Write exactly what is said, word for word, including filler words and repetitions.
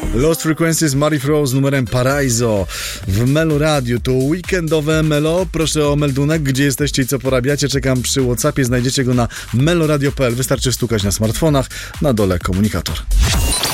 Lost Frequencies, Marie Fro z numerem Paraiso w Melo Radio. To weekendowe Melo. Proszę o meldunek, gdzie jesteście i co porabiacie. Czekam przy WhatsAppie, znajdziecie go na meloradio kropka p l. Wystarczy stukać na smartfonach, na dole komunikator.